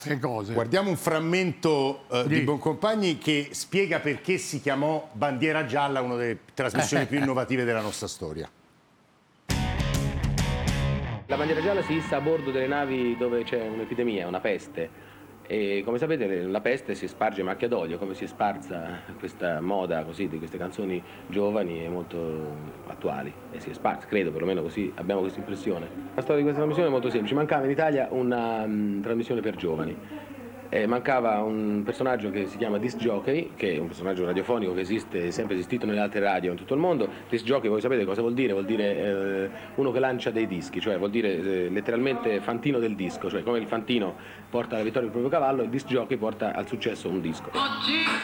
Che cose? Guardiamo un frammento di Boncompagni che spiega perché si chiamò Bandiera Gialla, una delle trasmissioni più innovative della nostra storia. La bandiera gialla si issa a bordo delle navi dove c'è un'epidemia, una peste. E come sapete la peste si sparge macchia d'olio, come si è sparsa questa moda così di queste canzoni giovani e molto attuali. E si è sparsa, credo, perlomeno così abbiamo questa impressione. La storia di questa trasmissione è molto semplice, mancava in Italia una trasmissione per giovani. Mancava un personaggio che si chiama disc jockey, che è un personaggio radiofonico che esiste, è sempre esistito nelle altre radio in tutto il mondo. Disc jockey, voi sapete cosa vuol dire? Vuol dire uno che lancia dei dischi, cioè vuol dire letteralmente fantino del disco, cioè come il fantino porta alla vittoria il proprio cavallo, il disc jockey porta al successo un disco.